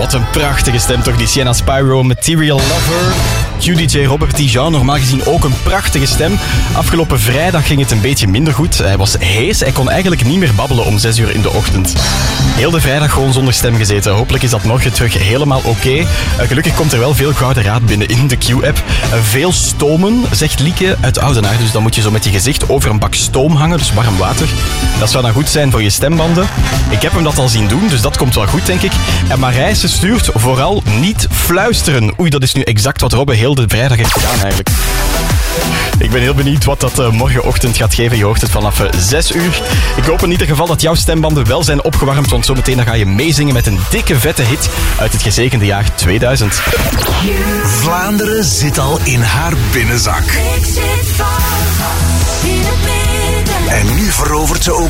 wat een prachtige stem toch, die Sienna Spyro, Material Lover. QDJ Robert Dijan, normaal gezien ook een prachtige stem. Afgelopen vrijdag ging het een beetje minder goed. Hij was hees, hij kon eigenlijk niet meer babbelen om 6 uur in de ochtend. Heel de vrijdag gewoon zonder stem gezeten. Hopelijk is dat morgen terug helemaal oké. Gelukkig komt er wel veel gouden raad binnen in de Q-app. Veel stomen, zegt Lieke uit Oudenaarde. Dus dan moet je zo met je gezicht over een bak stoom hangen, dus warm water. Dat zou dan goed zijn voor je stembanden. Ik heb hem dat al zien doen, dus dat komt wel goed, denk ik. En Marijse stuurt vooral niet fluisteren. Oei, dat is nu exact wat Robbe heel de vrijdag heeft gedaan eigenlijk. Ik ben heel benieuwd wat dat morgenochtend gaat geven. Je hoort het vanaf 6 uur. Ik hoop in ieder geval dat jouw stembanden wel zijn opgewarmd, want zometeen dan ga je meezingen met een dikke vette hit uit het gezegende jaar 2000. Vlaanderen zit al in haar binnenzak. En nu verovert ze ook